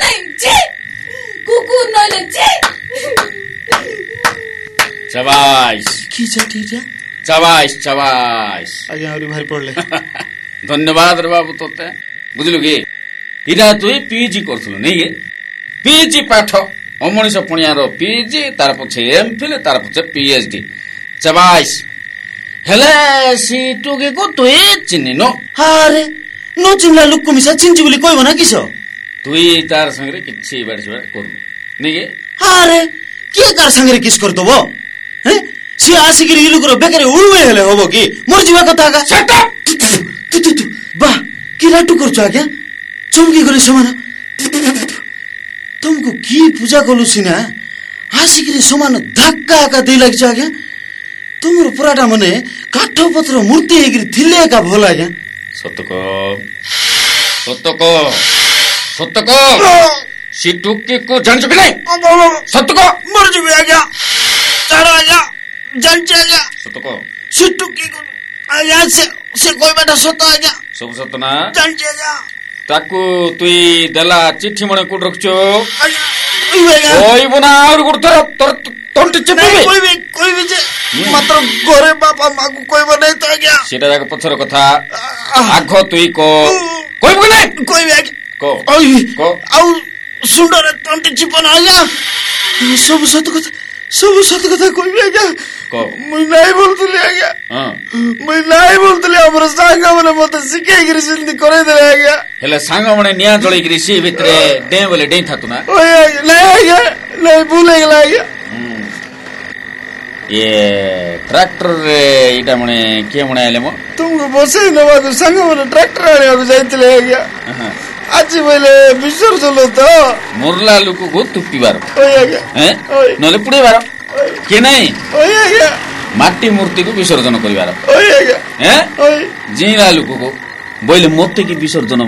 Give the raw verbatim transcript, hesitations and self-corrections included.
কুকুর নইলে চাবাইশ কি চাটি চাবাইশ চাবাইশ আজ্ঞা আহরি ভারি পড়লে ধন্যবাদ রে বাবু তোতে বুঝলু কি এটা তুই পিজি করଥିଲୁ নেই পিজি পাঠ অমଣିষ পଣିয়ার পিজি তার পছে এমফিল তার পছে পিএচডি চাবাইশ হেলে সিটুকে কো তুই চিহ্নিন আরে ন চিনলা লোক মিশা চিনছি বলি কইব না কিস তুই তার সঙ্গে কিছু বাড়ি করবু নেই আরে কে কার সঙ্গে কিস করতব হ্যাঁ সে আসিকি ইলুকর বেকারে উড়ুয়ে হেলে হব কি মর যাবা কথা আগা বাহ কি লাটু করছো আজ্ঞা চমকি গলে সমান तुमको की पूजा कलु सिना आसिकिरी समान धक्का आका दे लागछ आज्ञा तुमरो पुराटा मने काठ पत्र मूर्ति हेगिरी थिले का भोल आज्ञा सतक सतक सतक सिटुकी को जान चुकी नहीं सतक मर जबे आज्ञा चारो आज्ञा जान चे आज्ञा सतक सिटुकी को आज्ञा से से कोई बेटा सत आज्ञा सब सत ना जान चे आज्ञा ताकू तुई देला चिट्ठी मने कोड रखछो ओइबेगा ओइबो ना और गुडतर तोर तंटी चिपबे कोई भी कोई भी जे मात्र घरे बापा मागु कोइबो नै त आज्ञा सेटा जाक पछर कथा आखो तुई को कोइबो नै कोई भी को ओइ को आउ सुंदर तंटी चिपन आज्ञा सब सत कथा सब सत कथा कोई भी आज्ञा को मुई नाही बोलतले आज्ञा हां मुई नाही बोलतले हमर सांग मने मते सिके गिरी सिंदी करे दे आज्ञा हेले सांग मने निया जळी गिरी सी भितरे डे बोले डे थातु ना ओए आज्ञा नहीं आज्ञा नहीं भूले गेला आज्ञा ये ट्रैक्टर रे इटा मने के मने आले मो तुमको बसे नवा तो संग मने ट्रैक्टर आने को जाइतले आज्ञा आज बोले विसर्जन तो मुरला लुकु गो तुप्पीबार ओए आज्ञा हैं नले पुडे बार के नहीं ओए आज्ञा माटी मूर्ति को विसर्जन करिबार ओए आज्ञा हैं ओए जीरा लुकु को बोले मोते की विसर्जन